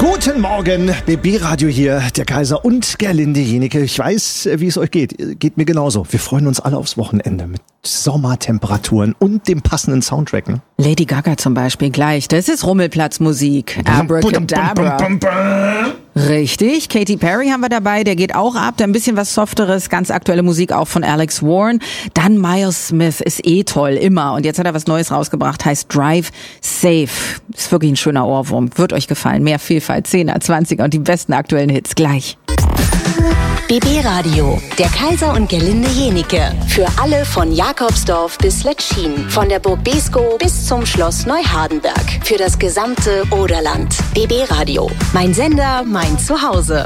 Guten Morgen, BB Radio hier, der Kaiser und Gerlinde Jenike. Ich weiß, wie es euch geht. Geht mir genauso. Wir freuen uns alle aufs Wochenende mit Sommertemperaturen und dem passenden Soundtrack. Ne? Lady Gaga zum Beispiel gleich. Das ist Rummelplatzmusik. Abracadabra. Richtig. Katy Perry haben wir dabei. Der geht auch ab. Da ein bisschen was Softeres. Ganz aktuelle Musik auch von Alex Warren. Dann Miles Smith. Ist toll. Immer. Und jetzt hat er was Neues rausgebracht. Heißt Drive Safe. Ist wirklich ein schöner Ohrwurm. Wird euch gefallen. Mehr Vielfalt. 10er, 20er und die besten aktuellen Hits gleich. BB Radio, der Kaiser und Gerlinde Jenike. Für alle von Jakobsdorf bis Letschin. Von der Burg Beeskow bis zum Schloss Neuhardenberg. Für das gesamte Oderland. BB Radio. Mein Sender, mein Zuhause.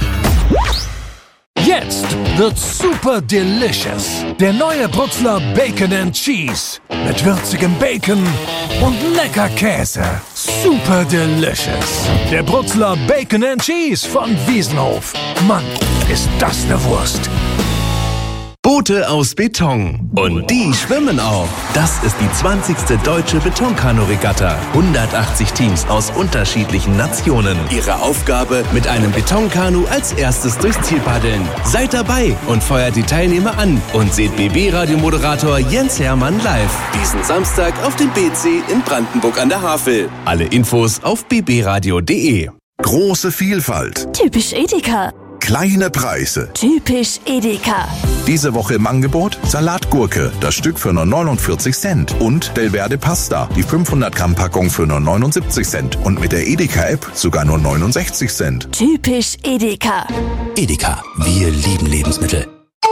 Jetzt wird's super delicious. Der neue Brutzler Bacon and Cheese. Mit würzigem Bacon und lecker Käse. Super delicious. Der Brutzler Bacon and Cheese von Wiesenhof. Mann, ist das eine Wurst. Boote aus Beton. Und die schwimmen auch. Das ist die 20. Deutsche Betonkanu-Regatta. 180 Teams aus unterschiedlichen Nationen. Ihre Aufgabe, mit einem Betonkanu als erstes durchs Ziel paddeln. Seid dabei und feuert die Teilnehmer an. Und seht BB-Radio-Moderator Jens Hermann live. Diesen Samstag auf dem BC in Brandenburg an der Havel. Alle Infos auf bbradio.de. Große Vielfalt. Typisch Edeka. Kleine Preise. Typisch Edeka. Diese Woche im Angebot Salatgurke, das Stück für nur 49 Cent. Und Belverde Pasta, die 500 Gramm Packung für nur 79 Cent. Und mit der Edeka-App sogar nur 69 Cent. Typisch Edeka. Edeka, wir lieben Lebensmittel.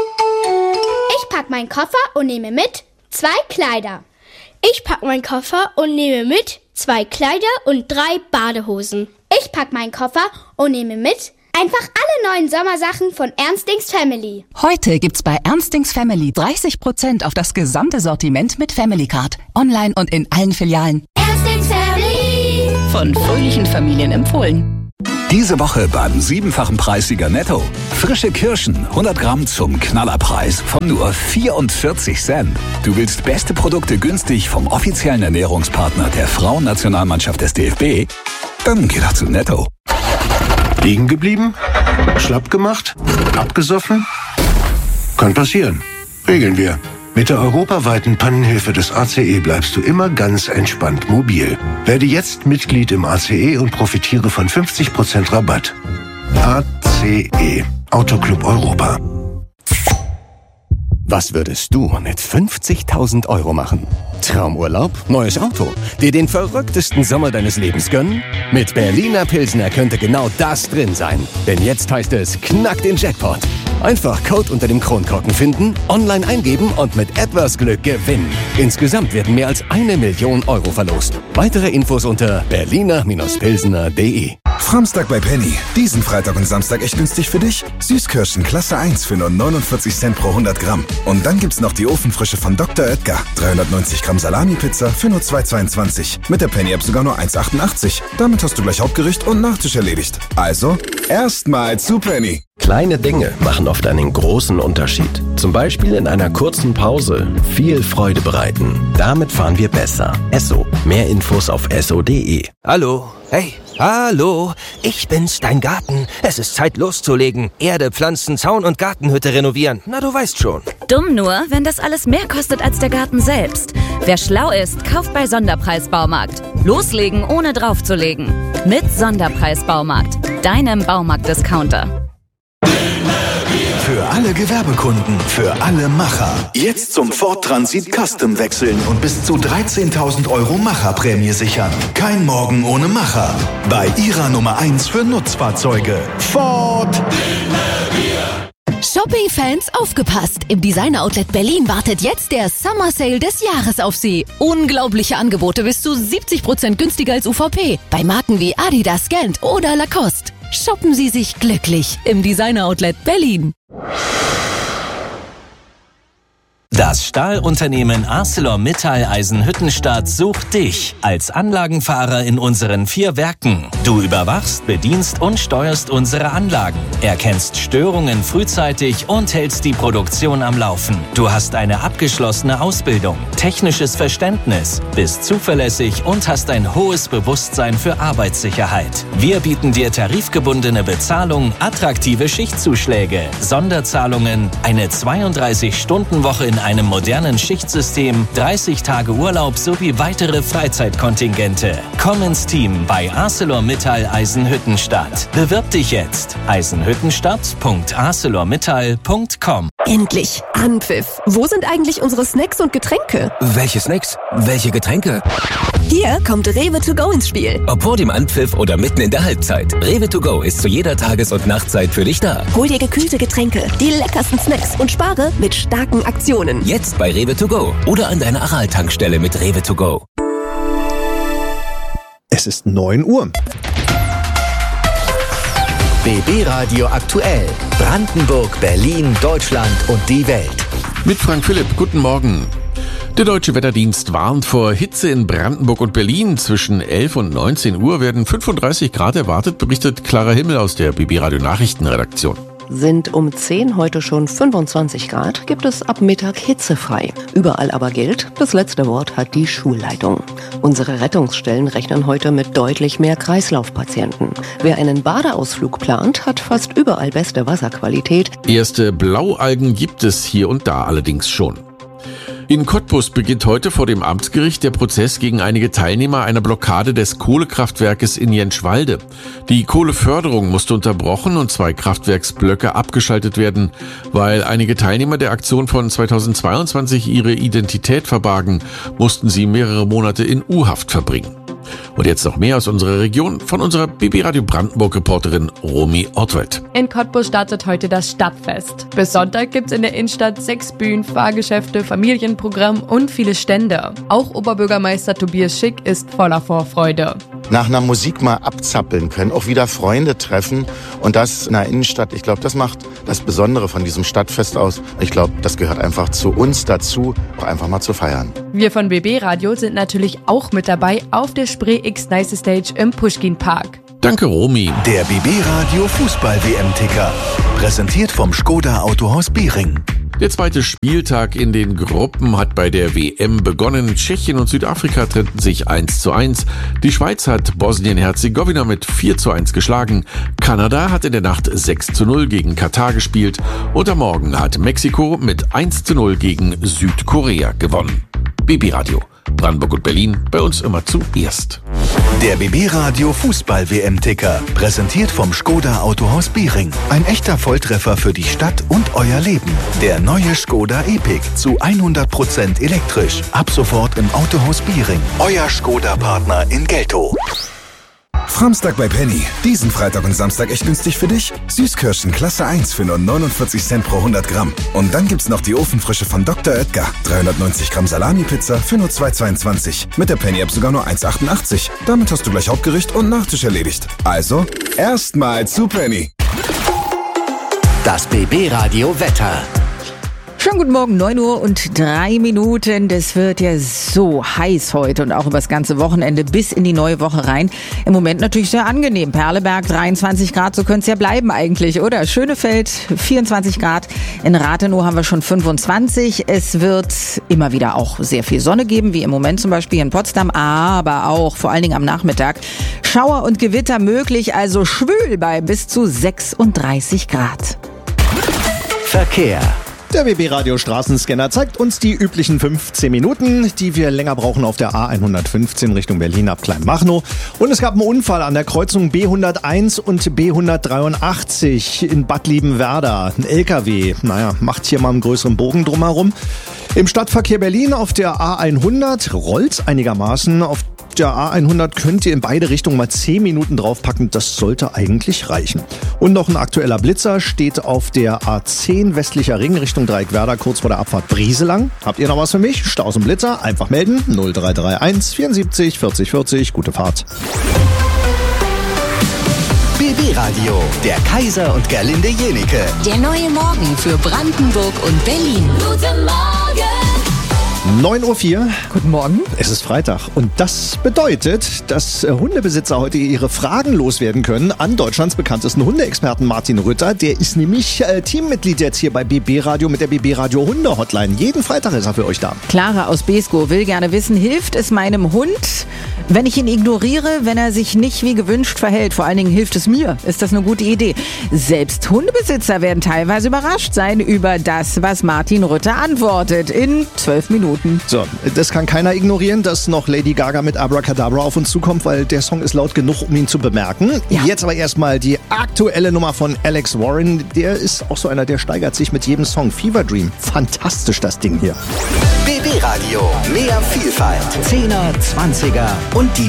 Ich pack meinen Koffer und nehme mit 2 Kleider. Ich pack meinen Koffer und nehme mit 2 Kleider und 3 Badehosen. Ich pack meinen Koffer und nehme mit einfach alle neuen Sommersachen von Ernstings Family. Heute gibt's bei Ernstings Family 30% auf das gesamte Sortiment mit Family Card. Online und in allen Filialen. Ernstings Family. Von fröhlichen Familien empfohlen. Diese Woche beim 7-fachen Preissieger Netto. Frische Kirschen, 100 Gramm zum Knallerpreis von nur 44 Cent. Du willst beste Produkte günstig vom offiziellen Ernährungspartner der Frauennationalmannschaft des DFB? Dann geh doch zu Netto. Liegen geblieben? Schlapp gemacht? Abgesoffen? Kann passieren. Regeln wir. Mit der europaweiten Pannenhilfe des ACE bleibst du immer ganz entspannt mobil. Werde jetzt Mitglied im ACE und profitiere von 50% Rabatt. ACE. Autoclub Europa. Was würdest du mit 50.000 € machen? Traumurlaub? Neues Auto? Dir den verrücktesten Sommer deines Lebens gönnen? Mit Berliner Pilsner könnte genau das drin sein. Denn jetzt heißt es, knack den Jackpot. Einfach Code unter dem Kronkorken finden, online eingeben und mit etwas Glück gewinnen. Insgesamt werden mehr als 1 Million € verlost. Weitere Infos unter berliner-pilsner.de. Samstag bei Penny. Diesen Freitag und Samstag echt günstig für dich. Süßkirschen Klasse 1 für nur 49 Cent pro 100 Gramm. Und dann gibt's noch die Ofenfrische von Dr. Oetker. 390 Gramm Salami-Pizza für nur 2,22. Mit der Penny-App sogar nur 1,88. Damit hast du gleich Hauptgericht und Nachtisch erledigt. Also, erstmal zu Penny. Kleine Dinge machen oft einen großen Unterschied. Zum Beispiel in einer kurzen Pause viel Freude bereiten. Damit fahren wir besser. Esso. Mehr Infos auf esso.de. Hallo. Hey. Hallo. Ich bin's, dein Garten. Es ist Zeit loszulegen. Erde, Pflanzen, Zaun und Gartenhütte renovieren. Na, du weißt schon. Dumm nur, wenn das alles mehr kostet als der Garten selbst. Wer schlau ist, kauft bei Sonderpreis Baumarkt. Loslegen, ohne draufzulegen. Mit Sonderpreis Baumarkt. Deinem Baumarkt-Discounter. Für alle Gewerbekunden, für alle Macher. Jetzt zum Ford Transit Custom wechseln und bis zu 13.000 € Macherprämie sichern. Kein Morgen ohne Macher. Bei Ihrer Nummer 1 für Nutzfahrzeuge. Ford. Shopping-Fans, aufgepasst! Im Designer Outlet Berlin wartet jetzt der Summer Sale des Jahres auf Sie. Unglaubliche Angebote bis zu 70% günstiger als UVP. Bei Marken wie Adidas, Gant oder Lacoste. Shoppen Sie sich glücklich im Designer Outlet Berlin. Das Stahlunternehmen ArcelorMittal Eisenhüttenstadt sucht dich als Anlagenfahrer in unseren 4 Werken. Du überwachst, bedienst und steuerst unsere Anlagen, erkennst Störungen frühzeitig und hältst die Produktion am Laufen. Du hast eine abgeschlossene Ausbildung, technisches Verständnis, bist zuverlässig und hast ein hohes Bewusstsein für Arbeitssicherheit. Wir bieten dir tarifgebundene Bezahlung, attraktive Schichtzuschläge, Sonderzahlungen, eine 32-Stunden-Woche in einem modernen Schichtsystem, 30 Tage Urlaub sowie weitere Freizeitkontingente. Komm ins Team bei ArcelorMittal Eisenhüttenstadt. Bewirb dich jetzt. eisenhüttenstadt.arcelormittal.com. Endlich Anpfiff. Wo sind eigentlich unsere Snacks und Getränke? Welche Snacks? Welche Getränke? Hier kommt Rewe to go ins Spiel. Ob vor dem Anpfiff oder mitten in der Halbzeit. Rewe to go ist zu jeder Tages- und Nachtzeit für dich da. Hol dir gekühlte Getränke, die leckersten Snacks und spare mit starken Aktionen. Jetzt bei Rewe to go oder an deiner Aral-Tankstelle mit Rewe to go. Es ist 9 Uhr. BB Radio aktuell. Brandenburg, Berlin, Deutschland und die Welt. Mit Frank Philipp, guten Morgen. Der Deutsche Wetterdienst warnt vor Hitze in Brandenburg und Berlin. Zwischen 11 und 19 Uhr werden 35 Grad erwartet, berichtet Clara Himmel aus der BB Radio Nachrichtenredaktion. Sind um 10 heute schon 25 Grad, gibt es ab Mittag hitzefrei. Überall aber gilt, das letzte Wort hat die Schulleitung. Unsere Rettungsstellen rechnen heute mit deutlich mehr Kreislaufpatienten. Wer einen Badeausflug plant, hat fast überall beste Wasserqualität. Erste Blaualgen gibt es hier und da allerdings schon. In Cottbus beginnt heute vor dem Amtsgericht der Prozess gegen einige Teilnehmer einer Blockade des Kohlekraftwerkes in Jentschwalde. Die Kohleförderung musste unterbrochen und 2 Kraftwerksblöcke abgeschaltet werden, weil einige Teilnehmer der Aktion von 2022 ihre Identität verbargen, mussten sie mehrere Monate in U-Haft verbringen. Und jetzt noch mehr aus unserer Region von unserer BB Radio Brandenburg-Reporterin Romy Ortwelt. In Cottbus startet heute das Stadtfest. Bis Sonntag gibt's in der Innenstadt 6 Bühnen, Fahrgeschäfte, Familienprogramm und viele Stände. Auch Oberbürgermeister Tobias Schick ist voller Vorfreude. Nach einer Musik mal abzappeln können, auch wieder Freunde treffen und das in der Innenstadt. Ich glaube, das macht das Besondere von diesem Stadtfest aus. Ich glaube, das gehört einfach zu uns dazu, auch einfach mal zu feiern. Wir von BB Radio sind natürlich auch mit dabei auf der Spree X Nice Stage im Puschkin Park. Danke, Romy. Der BB Radio Fußball-WM-Ticker. Präsentiert vom Skoda Autohaus Behring. Der zweite Spieltag in den Gruppen hat bei der WM begonnen. Tschechien und Südafrika trennten sich 1:1. Die Schweiz hat Bosnien-Herzegowina mit 4:1 geschlagen. Kanada hat in der Nacht 6:0 gegen Katar gespielt. Und am Morgen hat Mexiko mit 1:0 gegen Südkorea gewonnen. BB Radio. Brandenburg und Berlin, bei uns immer zuerst. Der BB Radio Fußball-WM-Ticker. Präsentiert vom Skoda Autohaus Behring. Ein echter Volltreffer für die Stadt und euer Leben. Der neue Skoda Epic zu 100% elektrisch. Ab sofort im Autohaus Behring. Euer Skoda-Partner in Geltow. Framstag bei Penny. Diesen Freitag und Samstag echt günstig für dich. Süßkirschen Klasse 1 für nur 49 Cent pro 100 Gramm. Und dann gibt's noch die Ofenfrische von Dr. Oetker. 390 Gramm Salami-Pizza für nur 2,22. Mit der Penny-App sogar nur 1,88. Damit hast du gleich Hauptgericht und Nachtisch erledigt. Also, erstmal zu Penny. Das BB Radio Wetter. Schönen guten Morgen, 9 Uhr und 3 Minuten. Das wird ja so heiß heute und auch übers ganze Wochenende bis in die neue Woche rein. Im Moment natürlich sehr angenehm. Perleberg 23 Grad, so könnte es ja bleiben eigentlich, oder? Schönefeld 24 Grad. In Rathenow haben wir schon 25. Es wird immer wieder auch sehr viel Sonne geben, wie im Moment zum Beispiel in Potsdam, aber auch vor allen Dingen am Nachmittag. Schauer und Gewitter möglich, also schwül bei bis zu 36 Grad. Verkehr. Der BB-Radio Straßenscanner zeigt uns die üblichen 15 Minuten, die wir länger brauchen auf der A115 Richtung Berlin ab Kleinmachnow. Und es gab einen Unfall an der Kreuzung B101 und B183 in Bad Liebenwerda. Ein LKW, macht hier mal einen größeren Bogen drumherum. Im Stadtverkehr Berlin auf der A100 rollt's einigermaßen. Auf der A100 könnt ihr in beide Richtungen mal 10 Minuten draufpacken. Das sollte eigentlich reichen. Und noch ein aktueller Blitzer steht auf der A10 westlicher Ring Richtung Dreieckwerder kurz vor der Abfahrt Brieselang. Habt ihr noch was für mich? Staus und Blitzer? Einfach melden. 0331 74 40 40. Gute Fahrt. BB Radio, der Kaiser und Gerlinde Jenike. Der neue Morgen für Brandenburg und Berlin. Guten Morgen! 9:04 Uhr. Guten Morgen. Es ist Freitag und das bedeutet, dass Hundebesitzer heute ihre Fragen loswerden können an Deutschlands bekanntesten Hundeexperten Martin Rütter. Der ist nämlich Teammitglied jetzt hier bei BB Radio mit der BB Radio Hunde Hotline. Jeden Freitag ist er für euch da. Clara aus Beeskow will gerne wissen, hilft es meinem Hund, wenn ich ihn ignoriere, wenn er sich nicht wie gewünscht verhält? Vor allen Dingen hilft es mir. Ist das eine gute Idee? Selbst Hundebesitzer werden teilweise überrascht sein über das, was Martin Rütter antwortet in 12 Minuten. So, das kann keiner ignorieren, dass noch Lady Gaga mit Abracadabra auf uns zukommt, weil der Song ist laut genug, um ihn zu bemerken. Ja. Jetzt aber erstmal die aktuelle Nummer von Alex Warren. Der ist auch so einer, der steigert sich mit jedem Song. Fever Dream. Fantastisch, das Ding hier. BB Radio. Mehr Vielfalt. 10er, 20er und die